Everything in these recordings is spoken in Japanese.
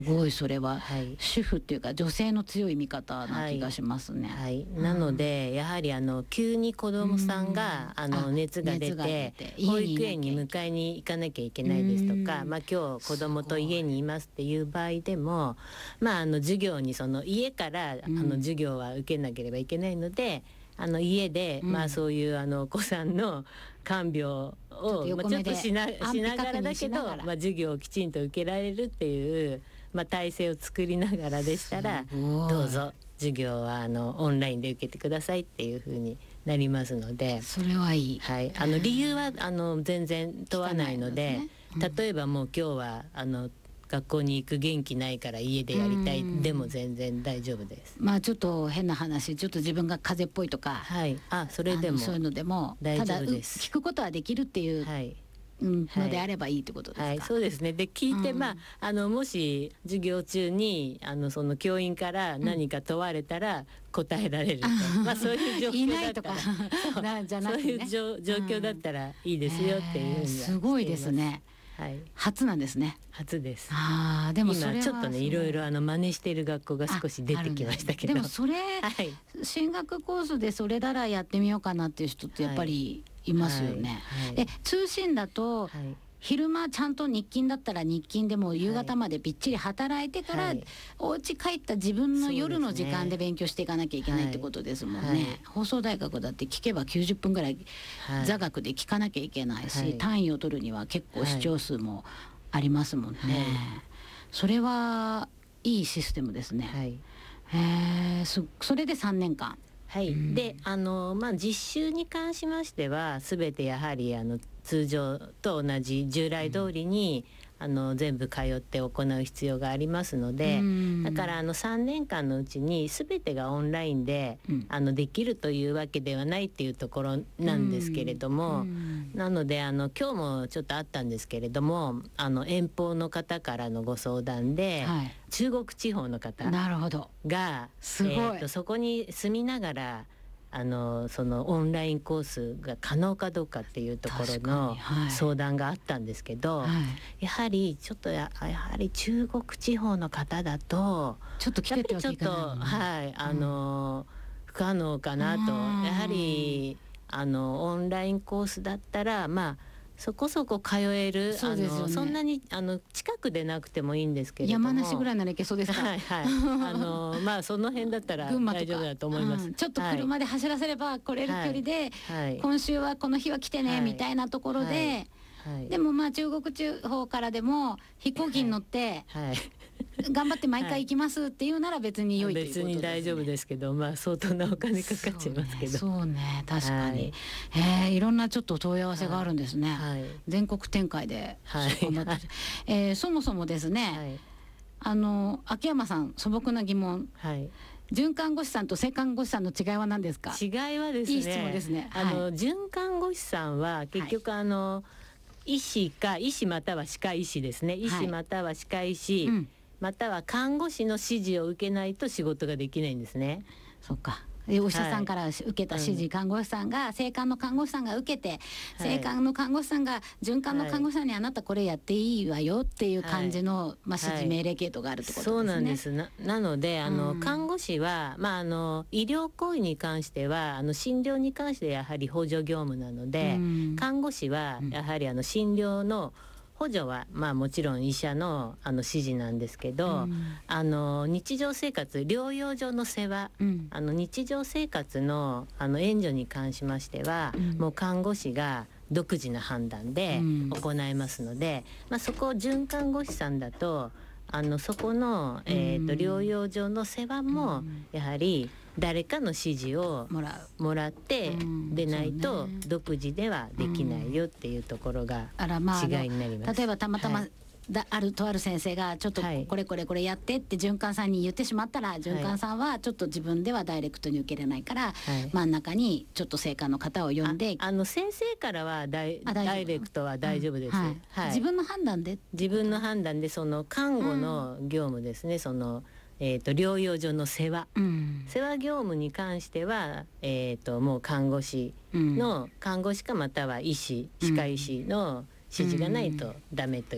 すごいそれは、 はい、 主婦っていうか女性の強い味方な気がしますね。 はい、なのでやはり急に子どもさんが熱が出て保育園に迎えに行かなきゃいけないですとか、今日子どもと家にいますっていう場合でも、授業に家から授業は受けなければいけないので、家で、そういうお子さんの看病をちょっとしながらだけど、授業をきちんと受けられるっていう、体制を作りながらでしたら、どうぞ授業はオンラインで受けてくださいっていう風になりますので、 それはいい、 はい、理由は全然問わないので、例えばもう今日は学校に行く元気ないから家でやりたいでも全然大丈夫です。 ちょっと変な話、ちょっと自分が風邪っぽいとか、 はい、それでもそういうのでも大丈夫です。 ただ聞くことはできるっていう、 はいのであればいいってことですか。 はい、そうですね。で聞いて、もし授業中にその教員から何か問われたら答えられると、そういう状況だったらそういう状況だったらいいですよっていうふうにはすごいですね。 はい、 初なんですね。 初です。 でもそれは今ちょっとねいろいろ真似している学校が少し出てきましたけど、 でもそれ、進学コースでそれならやってみようかなっていう人ってやっぱりいますよね。で通信だと、昼間ちゃんと日勤だったら日勤でも夕方までびっちり働いてから、お家帰った自分の夜の時間で勉強していかなきゃいけないってことですもんね。放送大学だって聞けば90分ぐらい座学で聞かなきゃいけないし、単位を取るには結構視聴数もありますもんね。それはいいシステムですね。それで3年間。 はい、で実習に関しましては全てやはり通常と同じ従来通りに、全部通って行う必要がありますので、だから3年間のうちに全てがオンラインで、できるというわけではないっていうところなんですけれども、なので今日もちょっとあったんですけれども、遠方の方からのご相談で、中国地方の方がすごい、 そこに住みながらそのオンラインコースが可能かどうかっていうところの相談があったんですけど、やはりちょっとやはり中国地方の方だとちょっと来てってわけいかないの、不可能かなと。やはりオンラインコースだったらそこそこ通える、そんなに近くでなくてもいいんですけれども、 山梨ぐらいなら行けそうですか。 その辺だったら大丈夫だと思います。 ちょっと車で走らせれば来れる距離で、今週はこの日は来てね、みたいなところで、でも中国地方からでも飛行機に乗って、頑張って毎回行きますっていうなら別に良いということですね。 別に大丈夫ですけど、相当なお金かかっちゃいますけど。 そうね、確かに、いろんなちょっと問い合わせがあるんですね。全国展開で、そもそもですね、秋山さん素朴な疑問、准看護師さんと正看護師さんの違いは何ですか。 違いはですね、 いい質問ですね。 准看護師さんは結局医師または歯科医師ですね。医師または歯科医師、または看護師の指示を受けないと仕事ができないんですね。 そっか。お医者さんから受けた指示、看護師さんが正看の看護師さんが受けて、正看の看護師さんが准看の看護師さんに、あなたこれやっていいわよっていう感じの、指示命令系統があるってことですね。 そうなんです。なので看護師は、医療行為に関しては診療に関してやはり補助業務なので、看護師はやはり診療の補助はもちろん医者の指示なんですけど、日常生活療養所の世話、日常生活の援助に関しましては、もう看護師が独自な判断で行いますので、そこを准看護師さんだとそこの、療養所の世話もやはり誰かの指示をもらってでないと独自ではできないよっていうところが違いになります。 例えばたまたま、とある先生がちょっとこれやってって准看さんに言ってしまったら、准看さんはちょっと自分ではダイレクトに受けれないから、真ん中にちょっと正看の方を呼んで、 先生からはダイレクトは大丈夫です。 自分の判断でその看護の業務ですね、その療養所の世話業務に関しては、もう看護師かまたは医師、歯科医師の指示がないとダメという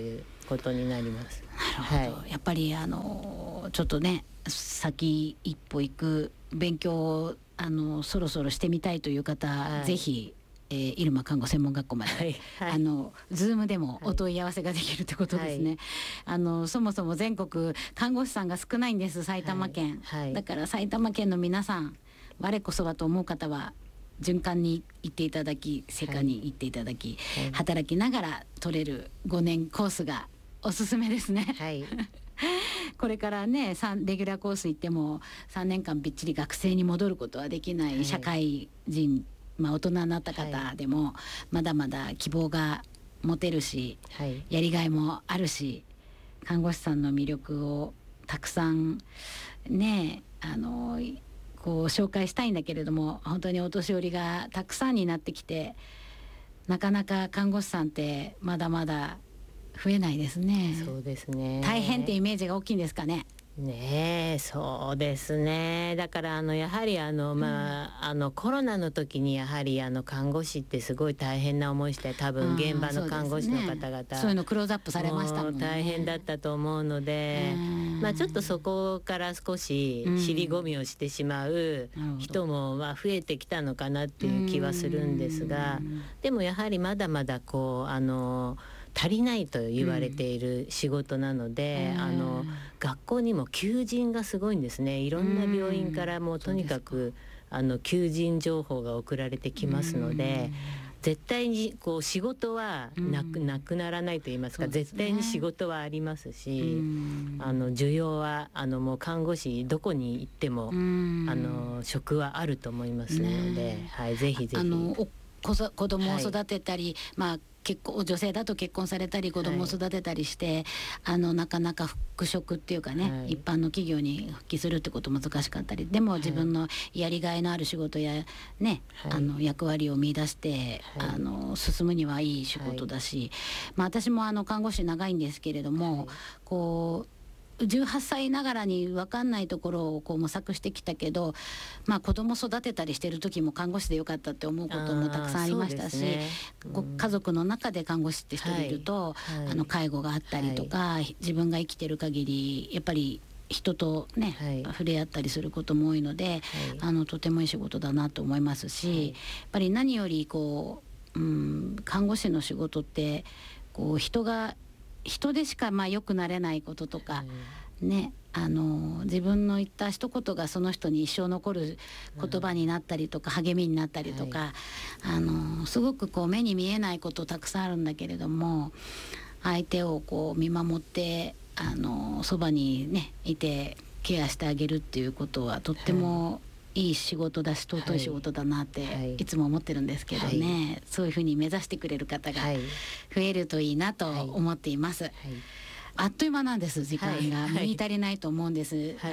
ことになります。 なるほど、やっぱりちょっとね先一歩行く勉強をそろそろしてみたいという方、ぜひ入間看護専門学校まで、Zoom でもお問い合わせができるってことですね、そもそも全国看護師さんが少ないんです、埼玉県、だから埼玉県の皆さん、我こそはと思う方は循環に行っていただき、世界に行っていただき、働きながら取れる5年コースがおすすめですね、これからねレギュラーコース行っても3年間びっちり学生に戻ることはできない社会人、大人になった方でも、まだまだ希望が持てるし、やりがいもあるし、看護師さんの魅力をたくさんねこう紹介したいんだけれども、本当にお年寄りがたくさんになってきて、なかなか看護師さんってまだまだ増えないですね。 そうですね。 大変ってイメージが大きいんですかね。 ねえ、そうですね。だからやはりコロナの時にやはり看護師ってすごい大変な思いして、多分現場の看護師の方々、 そういうのクローズアップされましたもんね。 大変だったと思うので、ちょっとそこから少し尻込みをしてしまう人も増えてきたのかなっていう気はするんですが、でもやはりまだまだこう足りないと言われている仕事なので、学校にも求人がすごいんですね。いろんな病院からもうとにかく求人情報が送られてきますので、絶対にこう仕事はなくならないと言いますか、絶対に仕事はありますし、需要はもう看護師どこに行っても職はあると思いますので、ぜひぜひ。 子供を育てたり、女性だと結婚されたり子供を育てたりして、なかなか復職っていうかね、一般の企業に復帰するってこと難しかったり、でも自分のやりがいのある仕事やね、役割を見出して、進むにはいい仕事だし、私も看護師長いんですけれども、こう18歳ながらに分かんないところをこう模索してきたけど、子供育てたりしてる時も看護師でよかったって思うこともたくさんありましたし、家族の中で看護師って一人いると、介護があったりとか、自分が生きてる限りやっぱり人とね、触れ合ったりすることも多いので、とてもいい仕事だなと思いますし、やっぱり何よりこう、看護師の仕事ってこう人でしか良くなれないこととか、ね、自分の言った一言がその人に一生残る言葉になったりとか、励みになったりとか、すごくこう目に見えないことたくさんあるんだけれども、相手をこう見守ってそばにねいてケアしてあげるっていうことはとってもいい仕事だし、尊い仕事だなっていつも思ってるんですけどね、そういうふうに目指してくれる方が増えるといいなと思っています。あっという間なんです、時間が見足りないと思うんです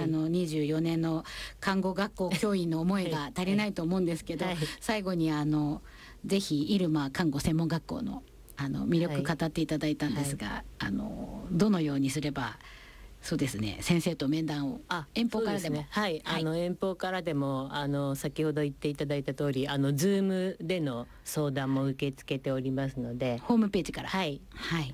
、24年の看護学校教員の思いが足りないと思うんですけど、最後にぜひ入間看護専門学校の魅力語っていただいたんですが、どのようにすれば、そうですね、先生と面談を遠方からでも、 遠方からでも先ほど言っていただいた通りZoom での相談も受け付けておりますので、 ホームページから申し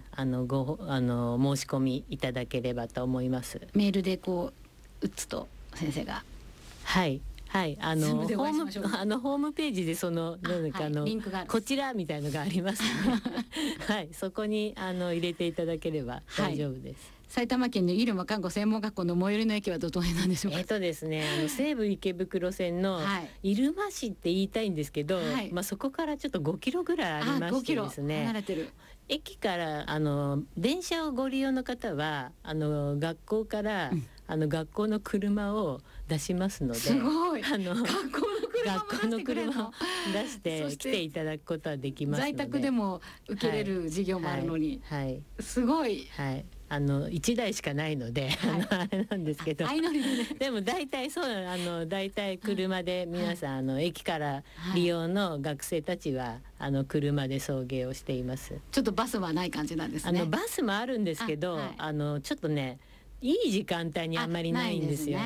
込みいただければと思います。 メールでこう打つと先生がホームページでリンクがこちらみたいのがありますので、そこに入れていただければ大丈夫です。 埼玉県の入間看護専門学校の最寄りの駅はどの辺なんでしょうか。 ですね、西武池袋線の入間市って言いたいんですけど、そこからちょっと5キロぐらいありましてですね、 離れてる。 駅から電車をご利用の方は学校から、学校の車を出しますので、 すごい学校の車を出して来ていただくことはできますので、 在宅でも受けれる授業もあるのに、すごい。 1台しかないので、あれなんですけど、でも大体大体車で皆さん駅から利用の学生たちは車で送迎をしています。 ちょっとバスはない感じなんですね。 バスもあるんですけど、ちょっとねいい時間帯にあんまりないんですよ。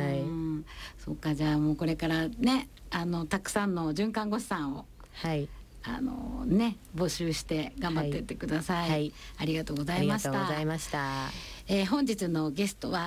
そうか、じゃあもうこれからねたくさんの准看護師さんをね募集して頑張っていってください。ありがとうございました。 ありがとうございました。 本日のゲストは